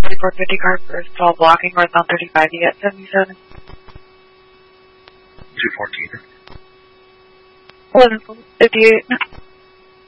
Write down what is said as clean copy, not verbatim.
3450 car first, all blocking northbound 35 at 77. 214. 1158.